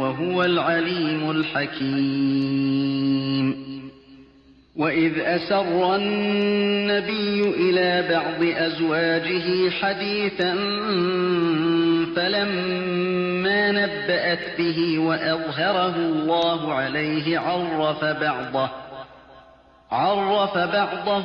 وهو العليم الحكيم. وإذ أسر النبي إلى بعض أزواجه حديثا فلما نبأت به وأظهره الله عليه عرف بعضه